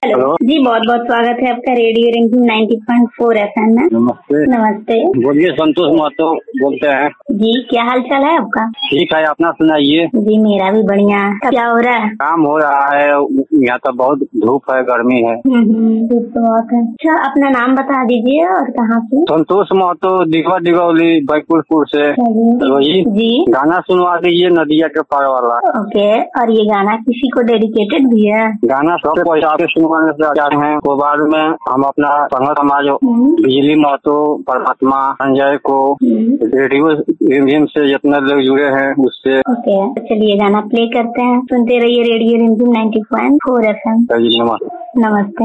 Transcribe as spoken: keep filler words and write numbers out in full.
Hello जी, बहुत बहुत स्वागत है आपका radio ring ninety point four FM में। नमस्ते। नमस्ते, बोलिए। संतोष महतो बोलते हैं जी। क्या हाल चाल है आपका? ठीक है, अपना सुनाइए। जी मेरा भी बढ़िया। क्या हो रहा है? काम हो रहा है, यहाँ तो बहुत धूप है, गर्मी है। हम्म, धूप तो बहुत है। अच्छा, अपना नाम बता दीजिए और कहाँ से? संतोष महतो, दिघवा दिघौली, बैकुलपुर से। रोही जी, गाना सुनवा दीजिए, नदिया के पार वाला। ओके। और ये गाना किसी को डेडिकेटेड भी है? गाना सबसे पहले आपके सुनवाने से आते हैं, तो बाद में हम अपना संघ समाज बिजली महतो, परमात्मा, संजय को, रेडियो रिमझिम से जितने लोग जुड़े हैं उससे। ओके, चलिए गाना प्ले करते हैं। सुनते रहिए रेडियो रिमझिम नाइन्टी पॉइंट फोर एफएम। नमस्ते। नमस्ते।